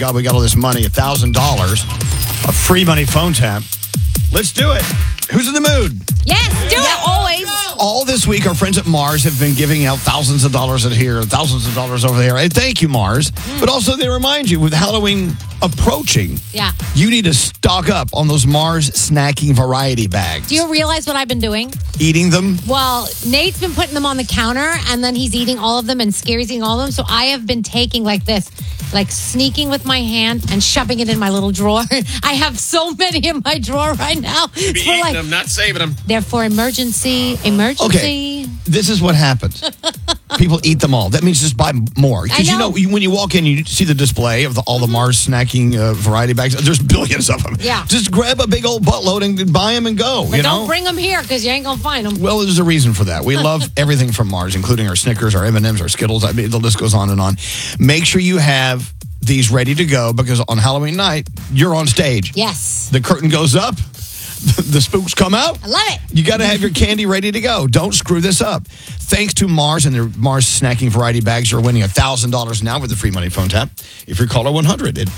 God, we got all this money, $1,000, a free money phone tap. Let's do it. Who's in the mood? Yes, do it. Always. All this week, our friends at Mars have been giving out thousands of dollars in here, thousands of dollars over there. And thank you, Mars. But also, they remind you, with Halloween approaching, you need to stock up on those Mars snacking variety bags. Do you realize what I've been doing? Eating them? Well, Nate's been putting them on the counter, and then he's eating all of them, and Scary's eating all of them. So I have been taking like this, like sneaking with my hand and shoving it in my little drawer. I have so many in my drawer right now. Be eating them, not saving them. They're for emergency. Okay, this is what happens. People eat them all. That means just buy more. Because you know, when you walk in, you see the display of all the Mars snacking variety bags. There's billions of them. Yeah. Just grab a big old buttload and buy them and go. But don't bring them here because you ain't going to find them. Well, there's a reason for that. We love everything from Mars, including our Snickers, our M&Ms, our Skittles. I mean, the list goes on and on. Make sure you have these ready to go because on Halloween night, you're on stage. Yes. The curtain goes up. The spooks come out. I love it. You got to have your candy ready to go. Don't screw this up. Thanks to Mars and their Mars snacking variety bags, you're winning $1,000 now with the free money phone tap. If you're caller 100 at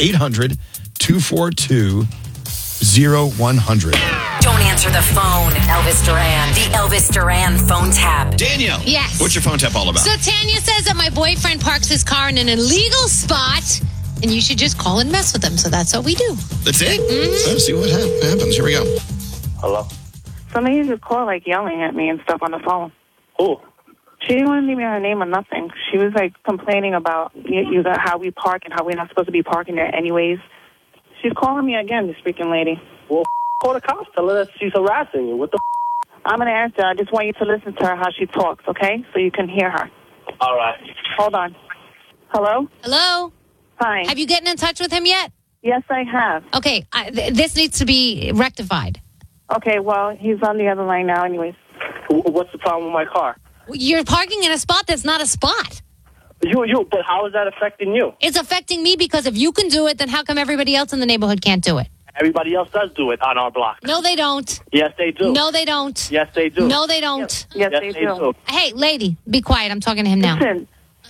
800-242-0100. Don't answer the phone. Elvis Duran. The Elvis Duran phone tap. Danielle. Yes. What's your phone tap all about? So Tanya says that my boyfriend parks his car in an illegal spot, and you should just call and mess with him. So that's what we do. That's it? Let's see what happens. Here we go. Hello? Somebody just called, like, yelling at me and stuff on the phone. Who? She didn't want to leave me her name or nothing. She was, like, complaining about how we park and how we're not supposed to be parking there anyways. She's calling me again, this freaking lady. Well, call the cops. Tell her that she's harassing you. What the I'm going to answer. I just want you to listen to her how she talks, okay? So you can hear her. All right. Hold on. Hello? Hello? Hi. Have you gotten in touch with him yet? Yes, I have. Okay, this needs to be rectified. Okay, well, he's on the other line now anyways. What's the problem with my car? You're parking in a spot that's not a spot. But how is that affecting you? It's affecting me because if you can do it, then how come everybody else in the neighborhood can't do it? Everybody else does do it on our block. No, they don't. Yes, they do. No, they don't. Yes, they do. No, they don't. Yes, they do. Hey, lady, be quiet. I'm talking to him now. Listen.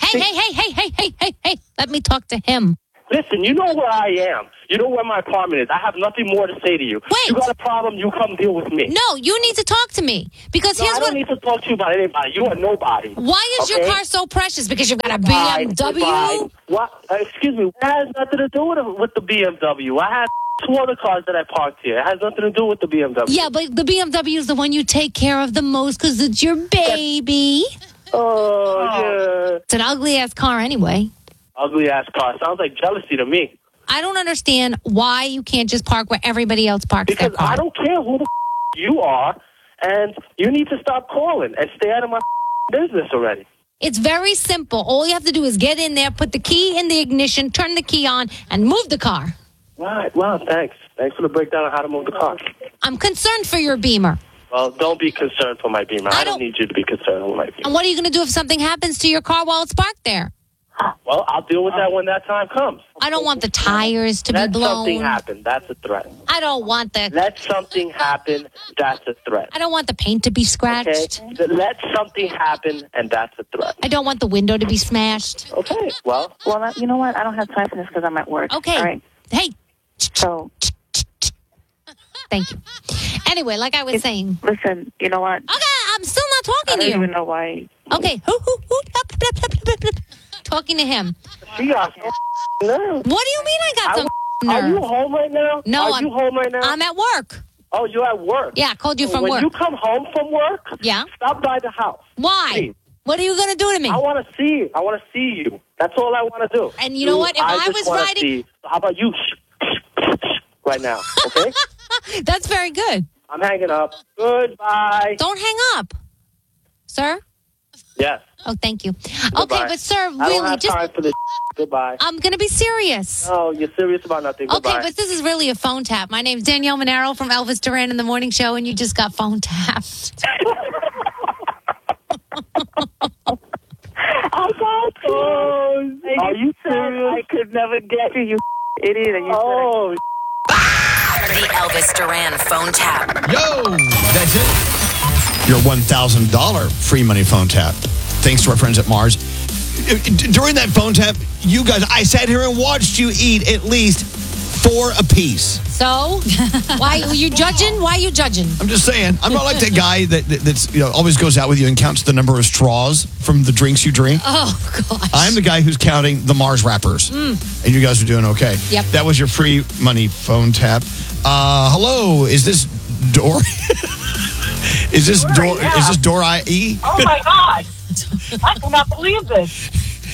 Hey. Let me talk to him. Listen, you know where I am. You know where my apartment is. I have nothing more to say to you. Wait. You got a problem, you come deal with me. No, you need to talk to me. Because I don't need to talk to you about anybody. You are nobody. Why is your car so precious? Because you've got a BMW? Goodbye. What? Excuse me. That has nothing to do with the BMW. I have two other cars that I parked here. It has nothing to do with the BMW. Yeah, but the BMW is the one you take care of the most because it's your baby. Oh, yeah. It's an ugly-ass car anyway. Ugly-ass car. Sounds like jealousy to me. I don't understand why you can't just park where everybody else parks their Because car. I don't care who the you are, and you need to stop calling and stay out of my business already. It's very simple. All you have to do is get in there, put the key in the ignition, turn the key on, and move the car. Right. Well, thanks. Thanks for the breakdown on how to move the car. I'm concerned for your Beamer. Well, don't be concerned for my Beamer. I don't need you to be concerned for my Beamer. And what are you going to do if something happens to your car while it's parked there? Well, I'll deal with that when that time comes. I don't want the tires to be blown. Let something happen. That's a threat. I don't want the... Let something happen. That's a threat. I don't want the paint to be scratched. Okay? Let something happen, and that's a threat. I don't want the window to be smashed. Okay, well, you know what? I don't have time for this because I'm at work. Okay. All right. Hey. So... Thank you. Anyway, like I was saying. Listen, you know what? Okay, I'm still not talking to you. I don't even know why. Okay. Talking to him. She got nerve. What do you mean I got some nerve? Are you home right now? No, Are you home right now? I'm at work. Oh, you're at work? Yeah, I called you from when work. When you come home from work, stop by the house. Why? Please. What are you going to do to me? I want to see you. I want to see you. That's all I want to do. And you know what? If I was riding... So how about you right now, okay? That's very good. I'm hanging up. Goodbye. Don't hang up. Sir? Yes. Oh, thank you. Goodbye. Okay, but sir, really, I don't have time for this. Goodbye. I'm going to be serious. Oh, you're serious about nothing. Goodbye. Okay, but this is really a phone tap. My name's Danielle Monero from Elvis Duran in the Morning Show, and you just got phone tapped. I got you. Are you serious? I could never get you idiot. And you The Elvis Duran phone tap. Yo, that's it. Your $1,000 free money phone tap. Thanks to our friends at Mars. During that phone tap, you guys, I sat here and watched you eat at least 4 apiece. So, why are you judging? Why are you judging? I'm just saying. I'm not like that guy that's always goes out with you and counts the number of straws from the drinks you drink. Oh, gosh. I'm the guy who's counting the Mars wrappers. And you guys are doing okay. Yep. That was your free money phone tap. Hello, is this Dory? Is this Dory E? Oh, my God. I cannot believe this.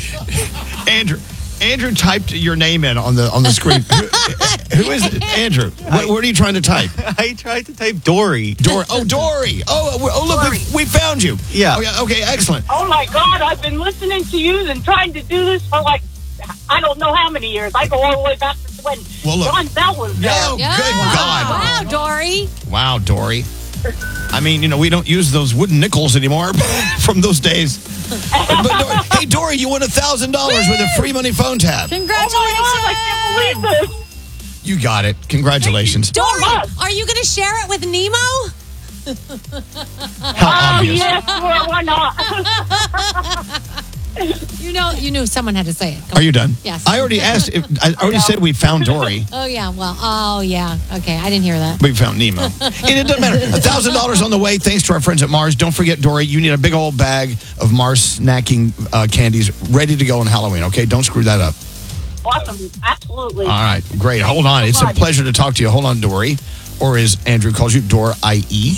Andrew typed your name in on the screen. Who is it? Andrew, what are you trying to type? I tried to type Dory. Dory. Oh, Dory. Oh, look, Dory. we found you. Yeah. Okay, excellent. Oh, my God. I've been listening to you and trying to do this for I don't know how many years. I go all the way back to when John Bell was there. Oh, good God. Wow, Dory. Wow, Dory. I mean, we don't use those wooden nickels anymore from those days. But hey, Dory, you won $1,000 with a free money phone tap. Congratulations. Oh, my God. I can't believe this. You got it. Congratulations. Dory, are you going to share it with Nemo? How obvious. Yes, well, why not? You knew someone had to say it. Are you done? Yes. I already asked. I already said we found Dory. Oh, yeah. Well, okay. I didn't hear that. We found Nemo. And it doesn't matter. $1,000 on the way, thanks to our friends at Mars. Don't forget, Dory, you need a big old bag of Mars snacking candies ready to go on Halloween, okay? Don't screw that up. Awesome. Absolutely. All right, great. Hold on. It's a pleasure to talk to you. Hold on, Dory. Or as Andrew calls you, Dor-IE.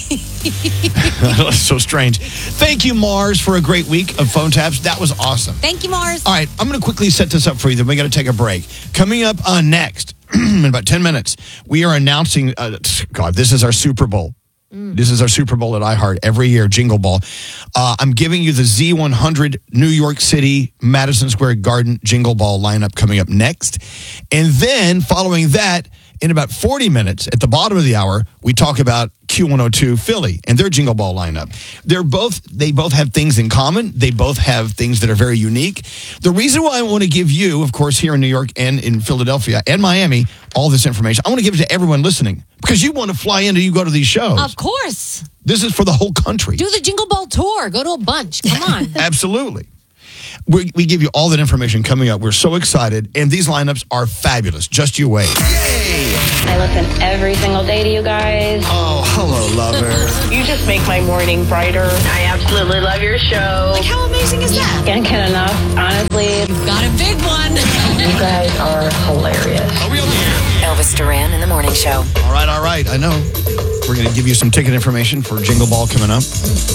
So strange. Thank you, Mars, for a great week of phone taps. That was awesome. Thank you, Mars. All right, I'm going to quickly set this up for you, then we got to take a break. Coming up next, in about 10 minutes, we are announcing, this is our Super Bowl. This is our Super Bowl at iHeart every year, Jingle Ball. I'm giving you the Z100 New York City Madison Square Garden Jingle Ball lineup coming up next. And then following that, in about 40 minutes, at the bottom of the hour, we talk about Q102 Philly and their Jingle Ball lineup. They both have things in common. They both have things that are very unique. The reason why I want to give you, of course, here in New York and in Philadelphia and Miami, all this information, I want to give it to everyone listening because you want to fly in and you go to these shows. Of course. This is for the whole country. Do the Jingle Ball tour. Go to a bunch. Come on. Absolutely. We give you all that information coming up. We're so excited. And these lineups are fabulous. Just you wait. Yay! I listen every single day to you guys. Oh, hello, lover. You just make my morning brighter. I absolutely love your show. Like, how amazing is that? Can't get enough, honestly. You've got a big one. You guys are hilarious. Are we on the air? Elvis Duran in the Morning Show. All right. I know. We're going to give you some ticket information for Jingle Ball coming up.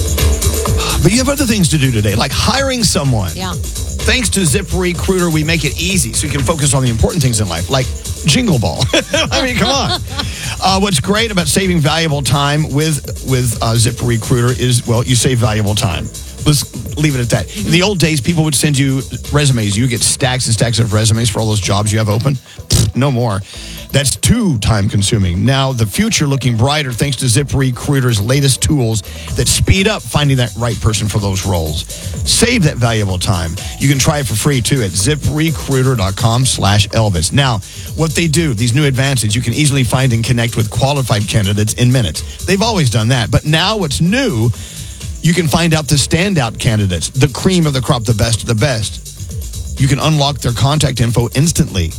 But you have other things to do today, like hiring someone. Yeah. Thanks to ZipRecruiter, we make it easy so you can focus on the important things in life, like Jingle Ball. I mean, come on. What's great about saving valuable time with ZipRecruiter is, well, you save valuable time. Let's leave it at that. In the old days, people would send you resumes. You get stacks and stacks of resumes for all those jobs you have open. No more. That's too time-consuming. Now, the future looking brighter thanks to ZipRecruiter's latest tools that speed up finding that right person for those roles. Save that valuable time. You can try it for free, too, at ZipRecruiter.com/Elvis. Now, what they do, these new advances, you can easily find and connect with qualified candidates in minutes. They've always done that. But now what's new, you can find out the standout candidates, the cream of the crop, the best of the best. You can unlock their contact info instantly.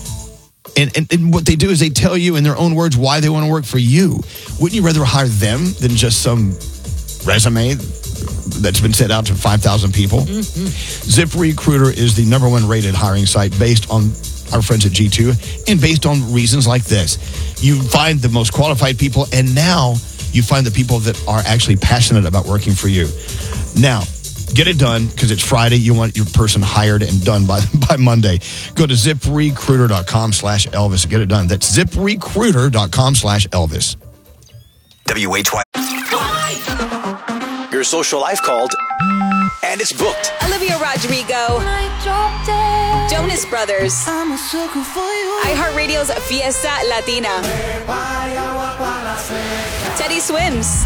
And what they do is they tell you in their own words why they want to work for you. Wouldn't you rather hire them than just some resume that's been sent out to 5,000 people? Mm-hmm. ZipRecruiter is the #1 rated hiring site based on our friends at G2 and based on reasons like this. You find the most qualified people, and now you find the people that are actually passionate about working for you. Now, get it done because it's Friday. You want your person hired and done by Monday. Go to ZipRecruiter.com/Elvis. Get it done. That's ZipRecruiter.com/Elvis. WHY. Your social life called, and it's booked. Olivia Rodrigo, Jonas Brothers, iHeartRadio's Fiesta Latina, Teddy Swims,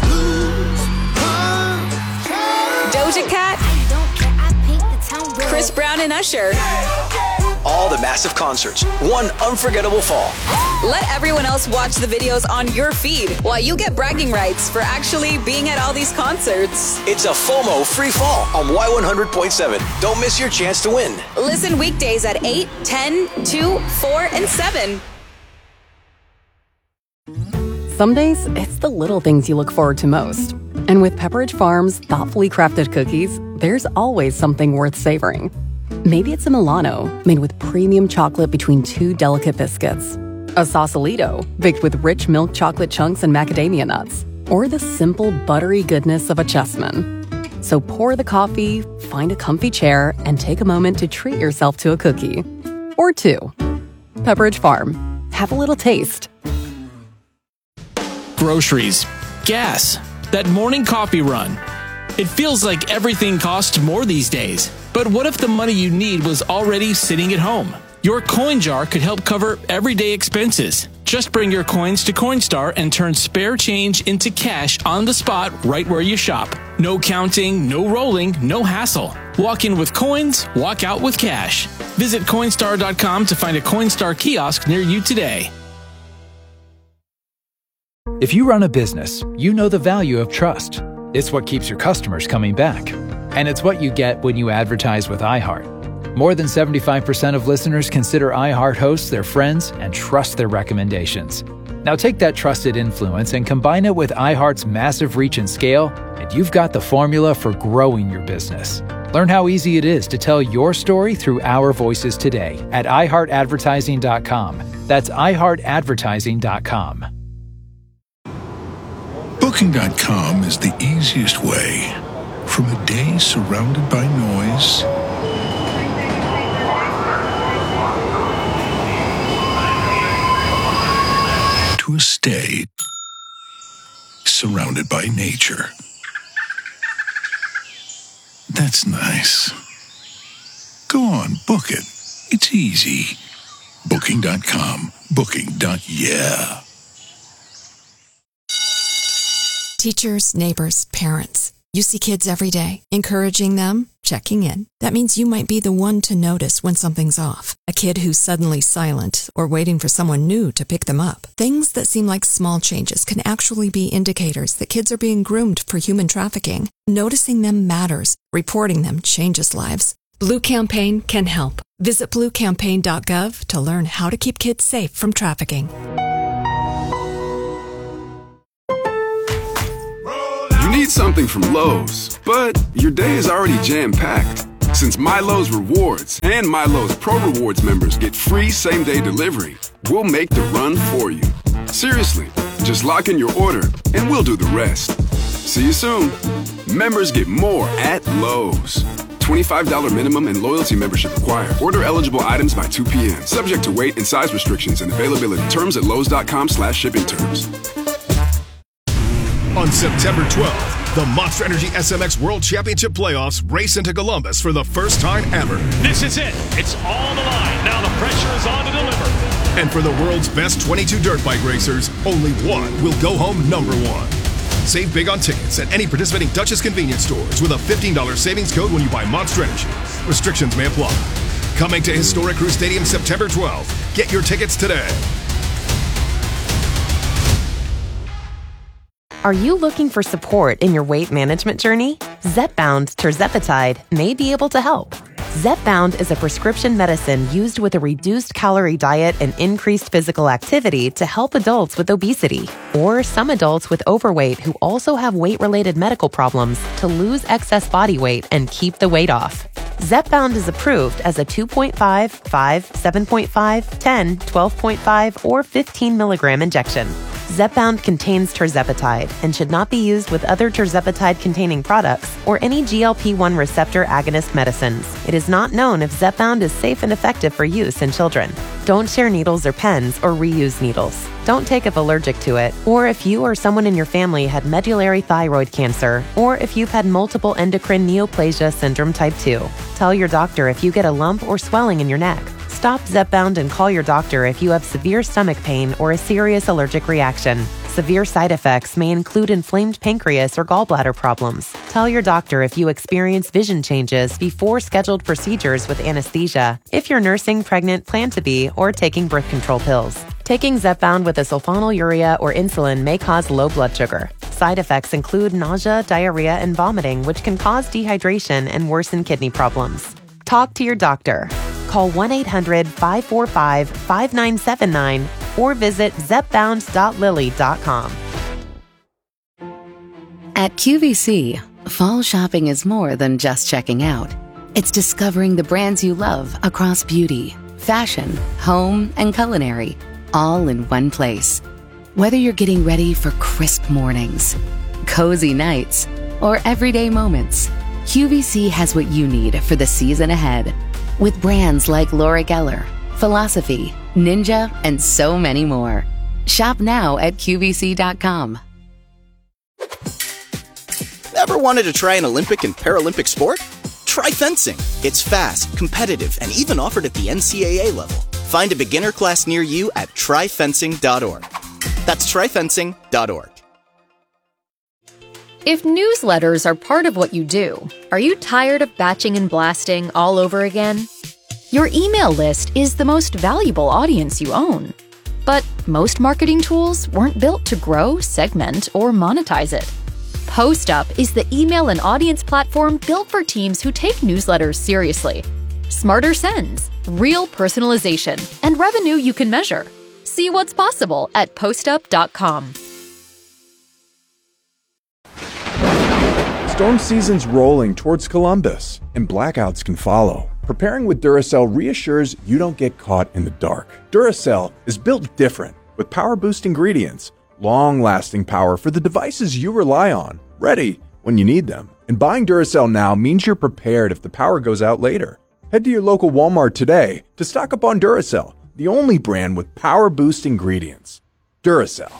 Doja Cat, Chris Brown and Usher, all the massive concerts. One unforgettable fall. Let everyone else watch the videos on your feed while you get bragging rights for actually being at all these concerts. It's a FOMO free fall on Y100.7. Don't miss your chance to win. Listen weekdays at 8, 10, 2, 4, and 7. Some days, it's the little things you look forward to most. And with Pepperidge Farm's thoughtfully crafted cookies, there's always something worth savoring. Maybe it's a Milano, made with premium chocolate between two delicate biscuits. A Sausalito, baked with rich milk chocolate chunks and macadamia nuts. Or the simple, buttery goodness of a Chessman. So pour the coffee, find a comfy chair, and take a moment to treat yourself to a cookie. Or two. Pepperidge Farm. Have a little taste. Groceries, gas, that morning coffee run. It feels like everything costs more these days. But what if the money you need was already sitting at home? Your coin jar could help cover everyday expenses. Just bring your coins to Coinstar and turn spare change into cash on the spot right where you shop. No counting, no rolling, no hassle. Walk in with coins, walk out with cash. Visit Coinstar.com to find a Coinstar kiosk near you today. If you run a business, you know the value of trust. It's what keeps your customers coming back. And it's what you get when you advertise with iHeart. More than 75% of listeners consider iHeart hosts their friends and trust their recommendations. Now take that trusted influence and combine it with iHeart's massive reach and scale, and you've got the formula for growing your business. Learn how easy it is to tell your story through our voices today at iHeartAdvertising.com. That's iHeartAdvertising.com. Booking.com is the easiest way. From a day surrounded by noise to a stay surrounded by nature. That's nice. Go on, book it. It's easy. Booking.com. Booking.yeah. Teachers, neighbors, parents. You see kids every day, encouraging them, checking in. That means you might be the one to notice when something's off. A kid who's suddenly silent or waiting for someone new to pick them up. Things that seem like small changes can actually be indicators that kids are being groomed for human trafficking. Noticing them matters. Reporting them changes lives. Blue Campaign can help. Visit bluecampaign.gov to learn how to keep kids safe from trafficking. You need something from Lowe's, but your day is already jam-packed. Since MyLowe's Rewards and MyLowe's Pro Rewards members get free same-day delivery, we'll make the run for you. Seriously, just lock in your order and we'll do the rest. See you soon. Members get more at Lowe's. $25 minimum and loyalty membership required. Order eligible items by 2 p.m. Subject to weight and size restrictions and availability. Terms at lowes.com/shipping terms. On September 12th, the Monster Energy SMX World Championship Playoffs race into Columbus for the first time ever. This is it. It's all on the line. Now the pressure is on to deliver. And for the world's best 22 dirt bike racers, only one will go home number one. Save big on tickets at any participating Duchess convenience stores with a $15 savings code when you buy Monster Energy. Restrictions may apply. Coming to Historic Crew Stadium September 12th. Get your tickets today. Are you looking for support in your weight management journey? Zepbound tirzepatide may be able to help. Zepbound is a prescription medicine used with a reduced calorie diet and increased physical activity to help adults with obesity or some adults with overweight who also have weight-related medical problems to lose excess body weight and keep the weight off. Zepbound is approved as a 2.5, 5, 7.5, 10, 12.5, or 15 milligram injection. Zepbound contains tirzepatide and should not be used with other tirzepatide-containing products or any GLP-1 receptor agonist medicines. It is not known if Zepbound is safe and effective for use in children. Don't share needles or pens or reuse needles. Don't take if allergic to it, or if you or someone in your family had medullary thyroid cancer, or if you've had multiple endocrine neoplasia syndrome type 2. Tell your doctor if you get a lump or swelling in your neck. Stop Zepbound and call your doctor if you have severe stomach pain or a serious allergic reaction. Severe side effects may include inflamed pancreas or gallbladder problems. Tell your doctor if you experience vision changes before scheduled procedures with anesthesia, if you're nursing, pregnant, plan to be, or taking birth control pills. Taking Zepbound with a sulfonylurea or insulin may cause low blood sugar. Side effects include nausea, diarrhea, and vomiting, which can cause dehydration and worsen kidney problems. Talk to your doctor. Call 1-800-545-5979 or visit zepbound.lilly.com. At QVC, fall shopping is more than just checking out. It's discovering the brands you love across beauty, fashion, home, and culinary, all in one place. Whether you're getting ready for crisp mornings, cozy nights, or everyday moments, QVC has what you need for the season ahead. With brands like Laura Geller, Philosophy, Ninja, and so many more. Shop now at QVC.com. Ever wanted to try an Olympic and Paralympic sport? Try fencing. It's fast, competitive, and even offered at the NCAA level. Find a beginner class near you at tryfencing.org. That's tryfencing.org. If newsletters are part of what you do, are you tired of batching and blasting all over again? Your email list is the most valuable audience you own. But most marketing tools weren't built to grow, segment, or monetize it. PostUp is the email and audience platform built for teams who take newsletters seriously. Smarter sends, real personalization, and revenue you can measure. See what's possible at postup.com. Storm season's rolling towards Columbus, and blackouts can follow. Preparing with Duracell reassures you don't get caught in the dark. Duracell is built different, with power-boost ingredients, long-lasting power for the devices you rely on, ready when you need them. And buying Duracell now means you're prepared if the power goes out later. Head to your local Walmart today to stock up on Duracell, the only brand with power-boost ingredients. Duracell.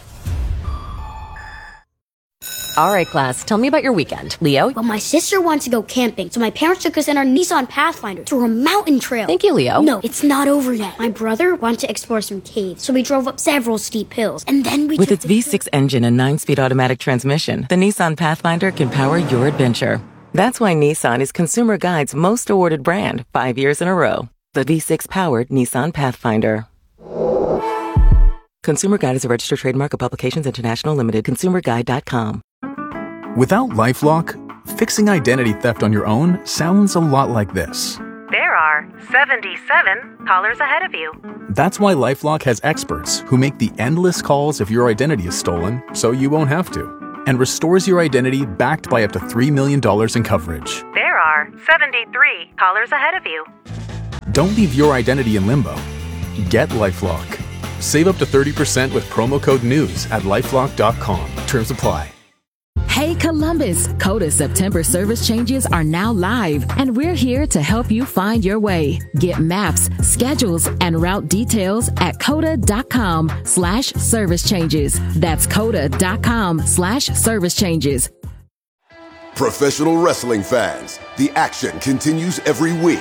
All right, class, tell me about your weekend. Leo? Well, my sister wants to go camping, so my parents took us in our Nissan Pathfinder through a mountain trail. Thank you, Leo. No, it's not over yet. My brother wanted to explore some caves, so we drove up several steep hills, and then we With its V6 engine and 9-speed automatic transmission, the Nissan Pathfinder can power your adventure. That's why Nissan is Consumer Guide's most awarded brand 5 years in a row. The V6-powered Nissan Pathfinder. Consumer Guide is a registered trademark of Publications International Limited. ConsumerGuide.com. Without LifeLock, fixing identity theft on your own sounds a lot like this. There are 77 callers ahead of you. That's why LifeLock has experts who make the endless calls if your identity is stolen, so you won't have to, and restores your identity backed by up to $3 million in coverage. There are 73 callers ahead of you. Don't leave your identity in limbo. Get LifeLock. Save up to 30% with promo code NEWS at LifeLock.com. Terms apply. Hey Columbus, Coda September service changes are now live, and we're here to help you find your way. Get maps, schedules, and route details at coda.com/service changes. That's coda.com/service changes. Professional wrestling fans, the action continues every week.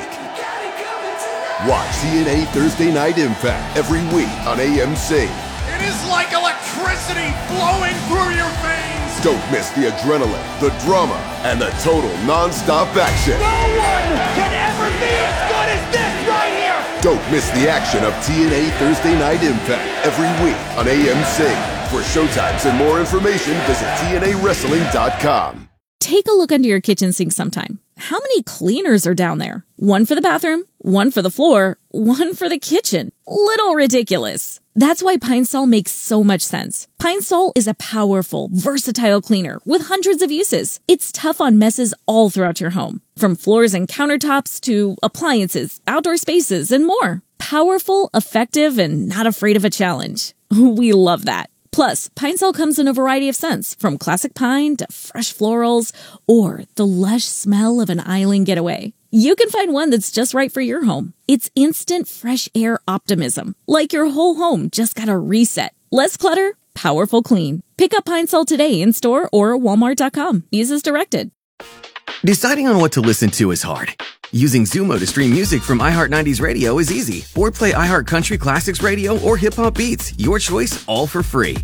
Watch TNA Thursday Night Impact every week on AMC. It is like electricity flowing through your veins. Don't miss the adrenaline, the drama, and the total non-stop action. No one can ever be as good as this right here. Don't miss the action of TNA Thursday Night Impact every week on AMC. For showtimes and more information, visit TNAWrestling.com. Take a look under your kitchen sink sometime. How many cleaners are down there? One for the bathroom, one for the floor, one for the kitchen. Little ridiculous. That's why Pine Sol makes so much sense. Pine Sol is a powerful, versatile cleaner with hundreds of uses. It's tough on messes all throughout your home, from floors and countertops to appliances, outdoor spaces, and more. Powerful, effective, and not afraid of a challenge. We love that. Plus, Pine Sol comes in a variety of scents, from classic pine to fresh florals, or the lush smell of an island getaway. You can find one that's just right for your home. It's instant fresh air optimism, like your whole home just got a reset. Less clutter, powerful clean. Pick up Pine Sol today in store or walmart.com. Use as directed. Deciding on what to listen to is hard. Using Zumo to stream music from iHeart 90s Radio is easy. Or play iHeart Country Classics Radio or Hip Hop Beats. Your choice, all for free.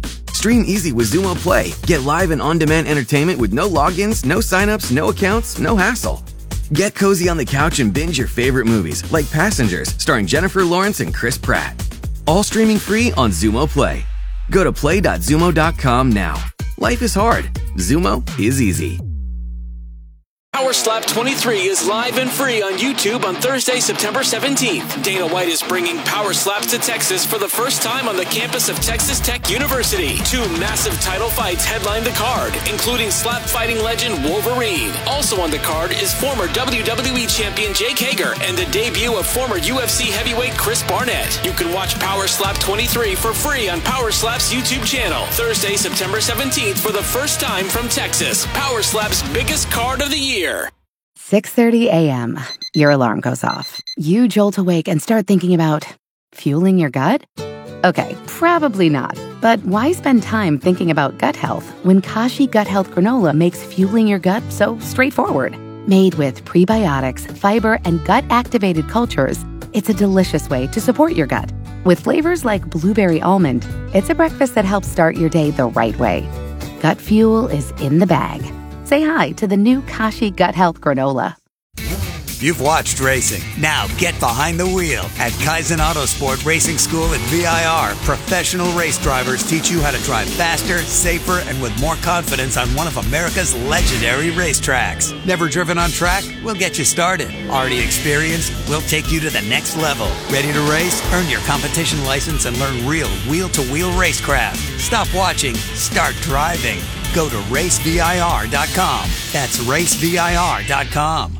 Stream easy with Xumo Play. Get live and on-demand entertainment with no logins, no signups, no accounts, no hassle. Get cozy on the couch and binge your favorite movies like Passengers, starring Jennifer Lawrence and Chris Pratt. All streaming free on Xumo Play. Go to play.xumo.com now. Life is hard. Xumo is easy. Power Slap 23 is live and free on YouTube on Thursday, September 17th. Dana White is bringing Power Slaps to Texas for the first time on the campus of Texas Tech University. 2 massive title fights headline the card, including slap fighting legend Wolverine. Also on the card is former WWE champion Jake Hager and the debut of former UFC heavyweight Chris Barnett. You can watch Power Slap 23 for free on Power Slap's YouTube channel. Thursday, September 17th for the first time from Texas. Power Slap's biggest card of the year. 6:30 a.m. Your alarm goes off. You jolt awake and start thinking about fueling your gut? Okay, probably not. But why spend time thinking about gut health when Kashi Gut Health Granola makes fueling your gut so straightforward? Made with prebiotics, fiber, and gut-activated cultures, it's a delicious way to support your gut. With flavors like blueberry almond, it's a breakfast that helps start your day the right way. Gut fuel is in the bag. Say hi to the new Kashi Gut Health Granola. You've watched racing. Now get behind the wheel. At Kaizen Autosport Racing School at VIR, professional race drivers teach you how to drive faster, safer, and with more confidence on one of America's legendary racetracks. Never driven on track? We'll get you started. Already experienced? We'll take you to the next level. Ready to race? Earn your competition license and learn real wheel-to-wheel racecraft. Stop watching. Start driving. Go to racevir.com. That's racevir.com.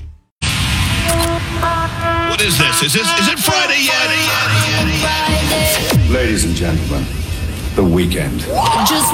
What is this? Is it Friday yet? Ladies and gentlemen, the weekend. Just